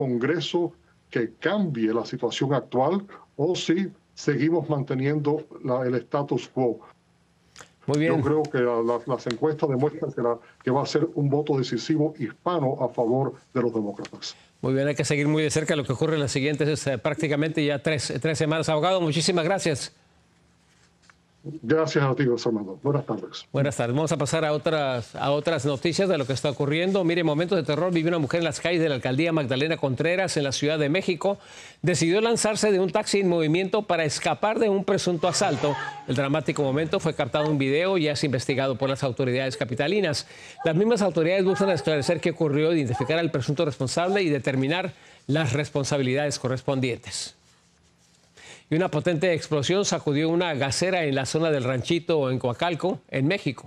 Congreso que cambie la situación actual o si seguimos manteniendo el status quo. Muy bien. Yo creo que las encuestas demuestran que va a ser un voto decisivo hispano a favor de los demócratas. Muy bien, hay que seguir muy de cerca lo que ocurre en las siguientes prácticamente ya tres semanas. Abogado, muchísimas gracias. Gracias a ti, Fernando. Buenas tardes. Buenas tardes. Vamos a pasar a otras noticias de lo que está ocurriendo. Mire, momentos de terror vivió una mujer en las calles de la alcaldía Magdalena Contreras en la Ciudad de México. Decidió lanzarse de un taxi en movimiento para escapar de un presunto asalto. El dramático momento fue captado en video y es investigado por las autoridades capitalinas. Las mismas autoridades buscan esclarecer qué ocurrió, identificar al presunto responsable y determinar las responsabilidades correspondientes. Y una potente explosión sacudió una gasera en la zona del Ranchito en Coacalco, en México.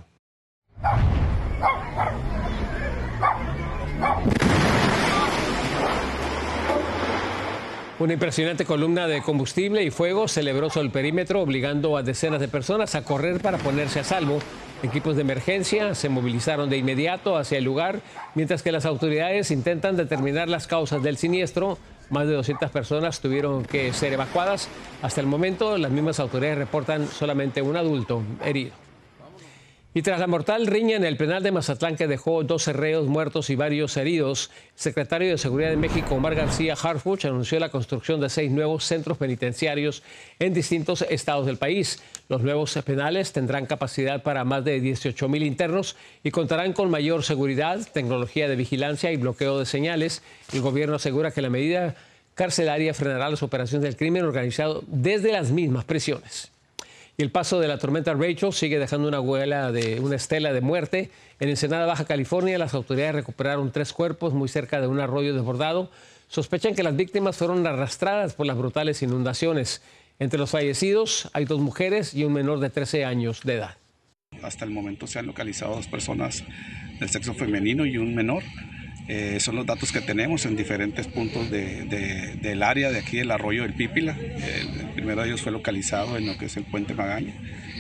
Una impresionante columna de combustible y fuego celebró sobre el perímetro, obligando a decenas de personas a correr para ponerse a salvo. Equipos de emergencia se movilizaron de inmediato hacia el lugar, mientras que las autoridades intentan determinar las causas del siniestro. Más de 200 personas tuvieron que ser evacuadas. Hasta el momento, las mismas autoridades reportan solamente un adulto herido. Y tras la mortal riña en el penal de Mazatlán que dejó 12 reos muertos y varios heridos, el secretario de Seguridad de México, Omar García Harfuch, anunció la construcción de 6 nuevos centros penitenciarios en distintos estados del país. Los nuevos penales tendrán capacidad para más de 18,000 internos y contarán con mayor seguridad, tecnología de vigilancia y bloqueo de señales. El gobierno asegura que la medida carcelaria frenará las operaciones del crimen organizado desde las mismas prisiones. Y el paso de la tormenta Rachel sigue dejando una estela de muerte. En Ensenada, Baja California, las autoridades recuperaron 3 cuerpos muy cerca de un arroyo desbordado. Sospechan que las víctimas fueron arrastradas por las brutales inundaciones. Entre los fallecidos hay 2 mujeres y un menor de 13 años de edad. Hasta el momento se han localizado 2 personas del sexo femenino y un menor. Son los datos que tenemos en diferentes puntos del área de aquí del arroyo del Pípila. El primero de ellos fue localizado en lo que es el puente Magaña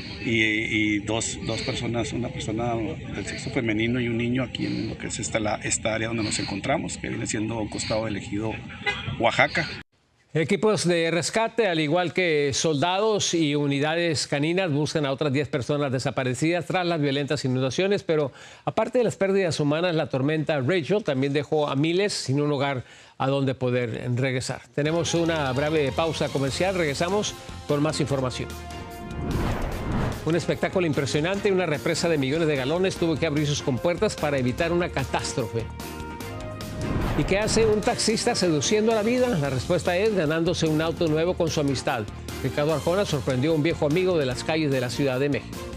y dos personas, una persona del sexo femenino y un niño aquí en lo que es esta área donde nos encontramos, que viene siendo un costado del ejido Oaxaca. Equipos de rescate, al igual que soldados y unidades caninas, buscan a otras 10 personas desaparecidas tras las violentas inundaciones. Pero aparte de las pérdidas humanas, la tormenta Rachel también dejó a miles sin un hogar a donde poder regresar. Tenemos una breve pausa comercial. Regresamos con más información. Un espectáculo impresionante, una represa de millones de galones tuvo que abrir sus compuertas para evitar una catástrofe. ¿Y qué hace un taxista seduciendo a la vida? La respuesta es ganándose un auto nuevo con su amistad. Ricardo Arjona sorprendió a un viejo amigo de las calles de la Ciudad de México.